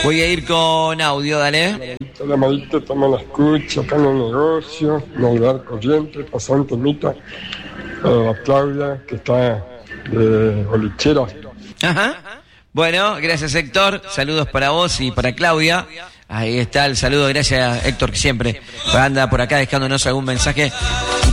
Voy a ir con audio, dale. La Marita toma la escucha acá en el negocio, en el bar corriente, pasó un temita. La Claudia, que está de bolichera. Ajá. Bueno, gracias Héctor, saludos para vos y para Claudia. Ahí está el saludo, gracias Héctor, que siempre anda por acá dejándonos algún mensaje.